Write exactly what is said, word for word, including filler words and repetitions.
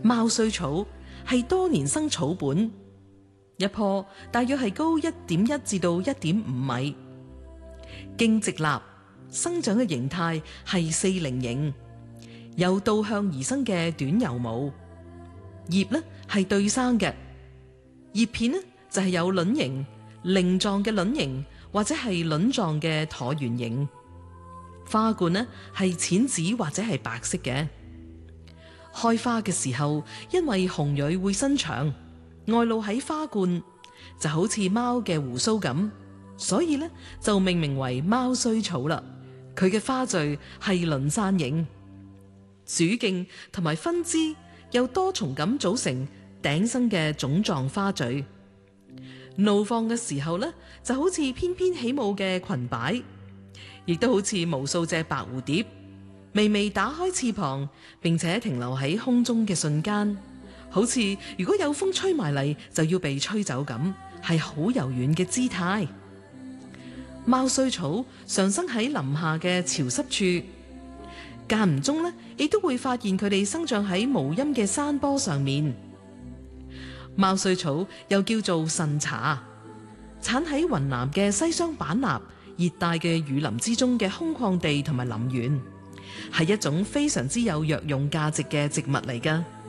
貓衰草係多年生草本，一棵大約係高一點一至到一點五米，莖直立，生長嘅形態係四棱形，有倒向而生嘅短柔毛，葉呢係對生嘅，葉片呢就係有卵形、菱狀嘅卵形或者係卵狀嘅橢圓形，花冠呢係淺紫或者係白色嘅。開花嘅時候，因為雄蕊會伸長，外露喺花冠，就好似貓嘅鬍鬚咁，所以呢就命名為貓衰草啦。佢嘅花序係輪傘形，主莖同埋分支又多重咁組成頂生嘅種狀花序。怒放嘅時候呢，就好似翩翩起舞嘅裙擺，亦都好似無數隻白蝴蝶微微打開翅膀，並且停留喺空中嘅瞬間，好似如果有風吹埋嚟就要被吹走咁，係好柔軟嘅姿態。貓衰草常生喺林下嘅潮濕處，間唔中呢亦都會發現佢哋生長喺無陰嘅山坡上面。貓衰草又叫做腎茶，產喺雲南嘅西雙版納熱帶嘅雨林之中嘅空曠地同埋林園，係一種非常之有藥用價值嘅植物嚟㗎。